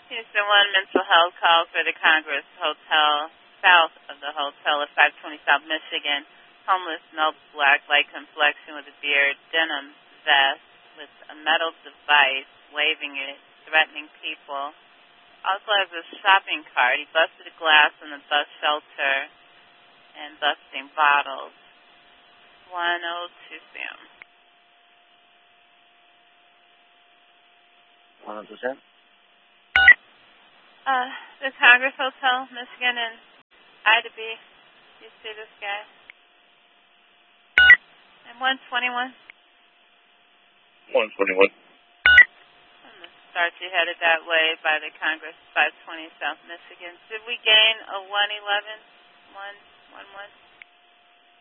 Houston 1 mental health call for the Congress Hotel, south of the hotel at 520 South Michigan. Homeless, no black, light complexion with a beard, denim vest with a metal device, waving it, threatening people. Also has a shopping cart. He busted a glass in the bus shelter and busting bottles. 102 Sam. 102 Sam? The Congress Hotel, Michigan, and Ida B. You see this guy? And 121. 121. And the start you headed that way by the Congress 520 South Michigan. Did we gain a 111? 111?